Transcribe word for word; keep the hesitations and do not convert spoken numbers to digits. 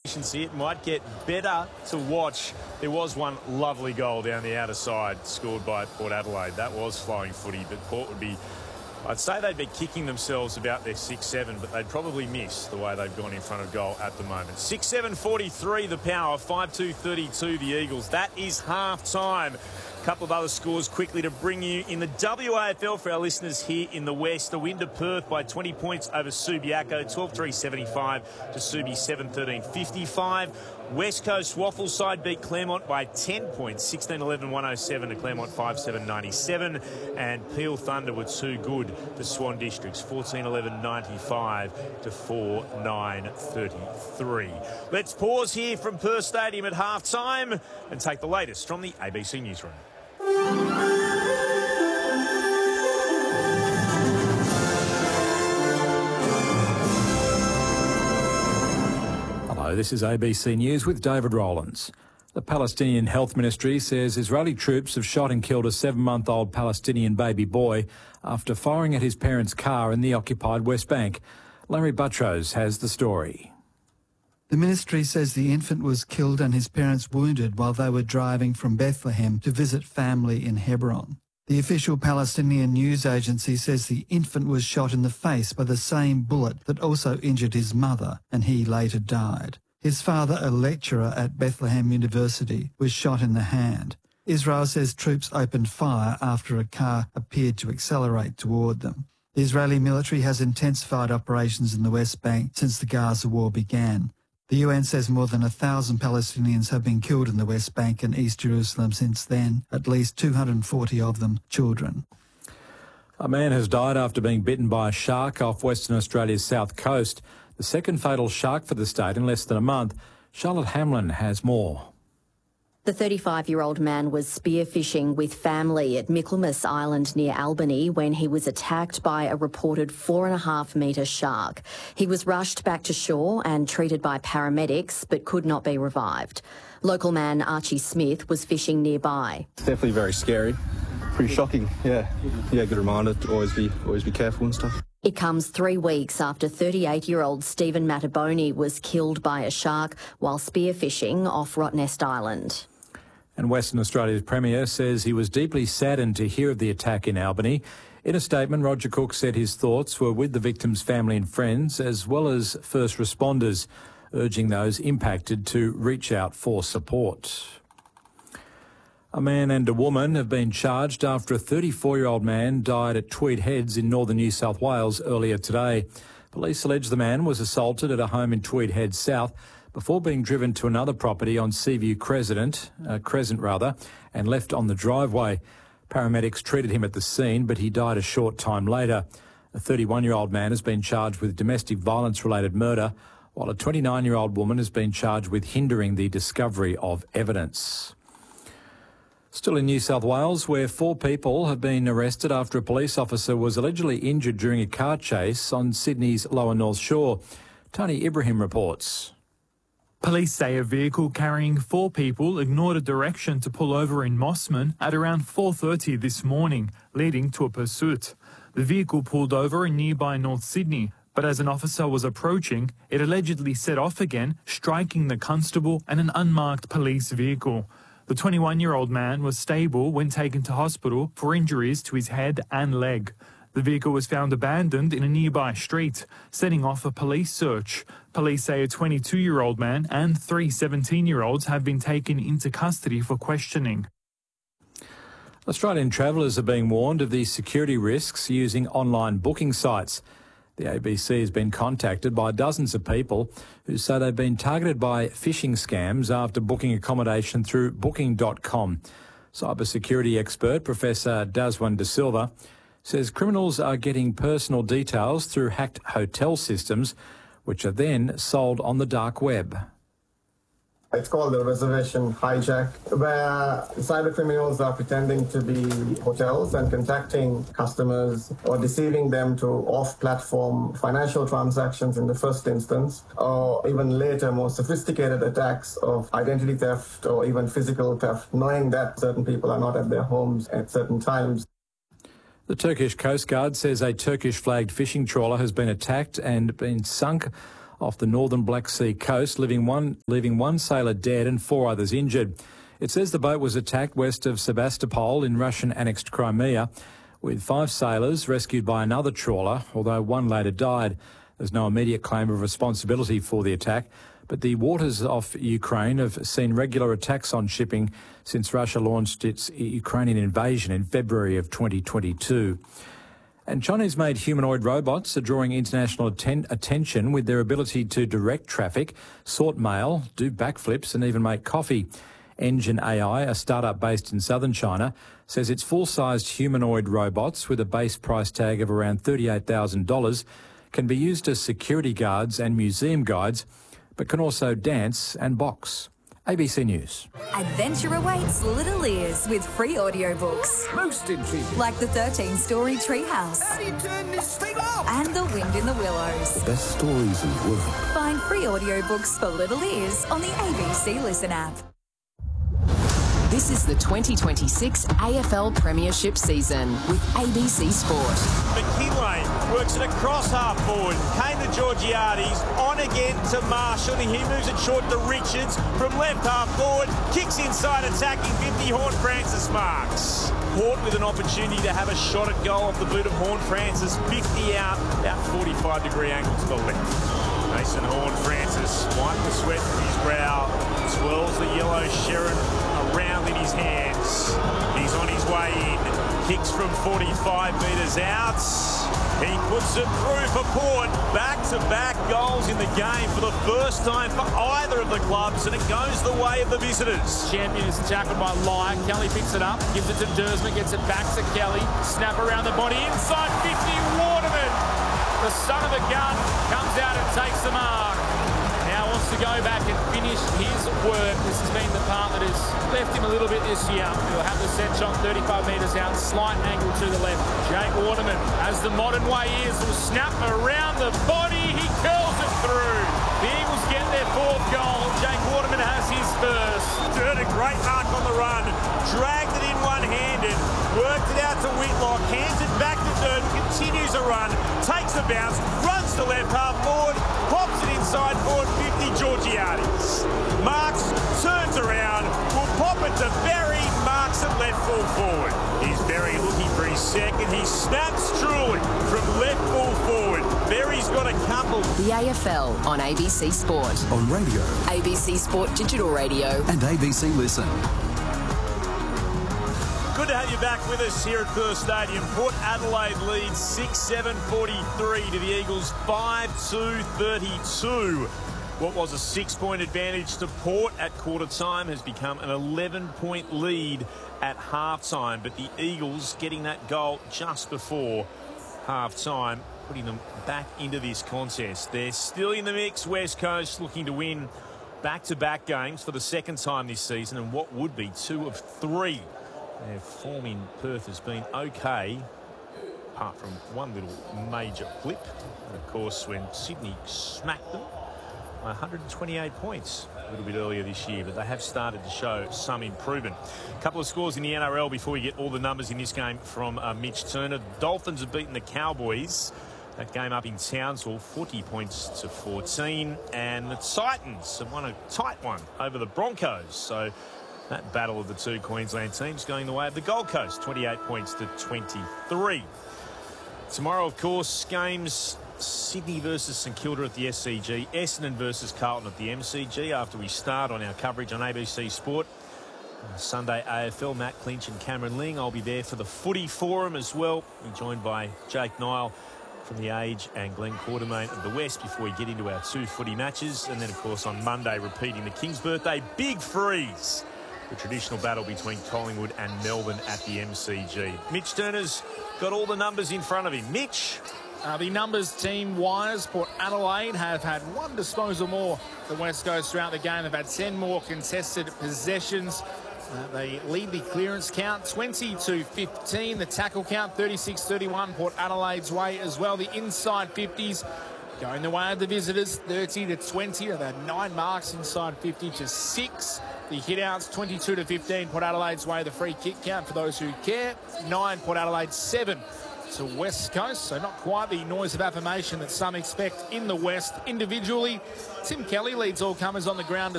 It might get better to watch. There was one lovely goal down the outer side scored by Port Adelaide. That was flowing footy, but Port would be, I'd say they'd be kicking themselves about their six seven, but they'd probably miss the way they've gone in front of goal at the moment. six seven forty-three the Power, five two thirty-two the Eagles. That is half time. A couple of other scores quickly to bring you in the W A F L for our listeners here in the West. The win to Perth by twenty points over Subiaco, twelve three seventy-five to Subi seven thirteen fifty-five. West Coast Waffle side beat Claremont by ten points, sixteen eleven one oh seven to Claremont five seven ninety-seven. And Peel Thunder were too good to Swan Districts, fourteen eleven ninety-five to four nine thirty-three. Let's pause here from Perth Stadium at half time and take the latest from the A B C Newsroom. Hello, this is A B C News with David Rowlands. The Palestinian Health Ministry says Israeli troops have shot and killed a seven-month-old Palestinian baby boy after firing at his parents' car in the occupied West Bank. Larry Buttrose has the story. The ministry says the infant was killed and his parents wounded while they were driving from Bethlehem to visit family in Hebron. The official Palestinian news agency says the infant was shot in the face by the same bullet that also injured his mother, and he later died. His father, a lecturer at Bethlehem University, was shot in the hand. Israel says troops opened fire after a car appeared to accelerate toward them. The Israeli military has intensified operations in the West Bank since the Gaza war began. The U N says more than a thousand Palestinians have been killed in the West Bank and East Jerusalem since then, at least two hundred forty of them children. A man has died after being bitten by a shark off Western Australia's south coast, the second fatal shark for the state in less than a month. Charlotte Hamlin has more. The thirty-five-year-old man was spearfishing with family at Michaelmas Island near Albany when he was attacked by a reported four and a half metre shark. He was rushed back to shore and treated by paramedics but could not be revived. Local man Archie Smith was fishing nearby. It's definitely very scary, pretty shocking, yeah. Yeah, good reminder to always be, always be careful and stuff. It comes three weeks after thirty-eight-year-old Stephen Mataboni was killed by a shark while spearfishing off Rottnest Island. And Western Australia's Premier says he was deeply saddened to hear of the attack in Albany. In a statement, Roger Cook said his thoughts were with the victim's family and friends, as well as first responders, urging those impacted to reach out for support. A man and a woman have been charged after a thirty-four-year-old man died at Tweed Heads in northern New South Wales earlier today. Police allege the man was assaulted at a home in Tweed Heads South before being driven to another property on Seaview Crescent, uh, Crescent rather, and left on the driveway. Paramedics treated him at the scene, but he died a short time later. A thirty-one-year-old man has been charged with domestic violence-related murder, while a twenty-nine-year-old woman has been charged with hindering the discovery of evidence. Still in New South Wales, where four people have been arrested after a police officer was allegedly injured during a car chase on Sydney's Lower North Shore. Tony Ibrahim reports. Police say a vehicle carrying four people ignored a direction to pull over in Mossman at around four thirty this morning, leading to a pursuit. The vehicle pulled over in nearby North Sydney, but as an officer was approaching, it allegedly set off again, striking the constable and an unmarked police vehicle. The twenty-one-year-old man was stable when taken to hospital for injuries to his head and leg. The vehicle was found abandoned in a nearby street, setting off a police search. Police say a twenty-two-year-old man and three seventeen-year-olds have been taken into custody for questioning. Australian travellers are being warned of the security risks using online booking sites. The A B C has been contacted by dozens of people who say they've been targeted by phishing scams after booking accommodation through booking dot com. Cybersecurity expert Professor Daswan De Silva says criminals are getting personal details through hacked hotel systems, which are then sold on the dark web. It's called the reservation hijack, where cyber criminals are pretending to be hotels and contacting customers or deceiving them to off-platform financial transactions in the first instance, or even later more sophisticated attacks of identity theft or even physical theft, knowing that certain people are not at their homes at certain times. The Turkish Coast Guard says a Turkish-flagged fishing trawler has been attacked and been sunk off the northern Black Sea coast, leaving one, leaving one sailor dead and four others injured. It says the boat was attacked west of Sebastopol in Russian-annexed Crimea, with five sailors rescued by another trawler, although one later died. There's no immediate claim of responsibility for the attack, but the waters off Ukraine have seen regular attacks on shipping since Russia launched its Ukrainian invasion in February of twenty twenty-two. And Chinese-made humanoid robots are drawing international atten- attention with their ability to direct traffic, sort mail, do backflips and even make coffee. Engine A I, a startup based in southern China, says its full-sized humanoid robots with a base price tag of around thirty-eight thousand dollars can be used as security guards and museum guides, but can also dance and box. A B C News. Adventure awaits little ears with free audiobooks. Most intriguing. Like the thirteen-story Treehouse. How do you turn this thing off? And The Wind in the Willows. The best stories in the world. Find free audiobooks for little ears on the A B C Listen app. This is the twenty twenty-six A F L Premiership season with A B C Sport. McKinlay works it across half forward. Kane to Georgiades, on again to Marshall. He moves it short to Richards from left half forward. Kicks inside, attacking fifty. Horne-Francis marks. Port with an opportunity to have a shot at goal off the boot of Horne-Francis. fifty out, about forty-five degree angle to the left. Mason Horne-Francis wipes the sweat from his brow, swirls the yellow Sherrin around in his hands. He's on his way in, kicks from forty-five metres out. He puts it through for Port. Back-to-back goals in the game for the first time for either of the clubs, and it goes the way of the visitors. Champion is tackled by Lyon. Kelly picks it up, gives it to Dersman, gets it back to Kelly. Snap around the body, inside fifty, Waterman. The son of a gun comes out and takes the mark. Now wants to go back and finish his work. This has been the part that has left him a little bit this year. He'll have the set shot thirty-five metres out, slight angle to the left. Jake Waterman, as the modern way is, will snap around the body. He curls it through. The Eagles get their fourth goal. Jake Waterman has his first. Did a great mark on the run. Dragged it in one-handed. Worked it out to Whitlock. Hands it back to Durden. Continues a run. Takes a bounce. Runs to left half forward. Pops it inside forward fifty. Georgiades. Marks. Turns around. Will pop it to Berry. Marks it left full forward. Here's Berry looking for his second. He snaps truly from left full forward. Berry's got a couple. The A F L on A B C Sport. On radio. A B C Sport Digital Radio. And A B C Listen. Good to have you back with us here at First Stadium. Port Adelaide leads six seven forty-three to the Eagles five two thirty-two. What was a six-point advantage to Port at quarter time has become an eleven-point lead at half-time. But the Eagles getting that goal just before half-time, putting them back into this contest. They're still in the mix. West Coast looking to win back-to-back games for the second time this season, and what would be two of three. Their form in Perth has been okay, apart from one little major blip. And of course, when Sydney smacked them by one hundred twenty-eight points a little bit earlier this year, but they have started to show some improvement. A couple of scores in the N R L before we get all the numbers in this game from uh, Mitch Turner. The Dolphins have beaten the Cowboys. That game up in Townsville, forty points to fourteen. And the Titans have won a tight one over the Broncos. So that battle of the two Queensland teams going the way of the Gold Coast, twenty-eight points to twenty-three. Tomorrow, of course, games Sydney versus St Kilda at the S C G, Essendon versus Carlton at the M C G after we start on our coverage on A B C Sport. Sunday A F L, Matt Clinch and Cameron Ling. I'll be there for the footy forum as well. We're joined by Jake Nile from The Age and Glenn Quartermain of the West before we get into our two footy matches. And then, of course, on Monday, repeating the King's birthday big freeze. The traditional battle between Collingwood and Melbourne at the M C G. Mitch Turner's got all the numbers in front of him. Mitch? Uh, the numbers team-wise, Port Adelaide have had one disposal more than West Coast throughout the game. They've had ten more contested possessions. Uh, they lead the clearance count twenty to fifteen. The tackle count thirty-six thirty-one. Port Adelaide's way as well. The inside fifties going the way of the visitors, thirty to twenty. They've had nine marks inside fifty to six. The hit-outs, twenty-two to fifteen. Port Adelaide's way. The free kick count, for those who care, nine. Port Adelaide, seven. to West Coast, so not quite the noise of affirmation that some expect in the West. Individually, Tim Kelly leads all comers on the ground to